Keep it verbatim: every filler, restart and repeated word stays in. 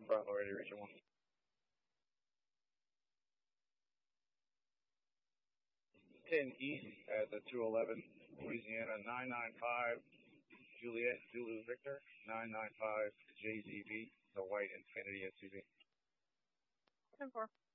Bravo, ready, region one. ten East at the two eleven, Louisiana, nine nine five, Juliet, Zulu Victor, nine nine five, J Z V, the white Infiniti S U V. ten four.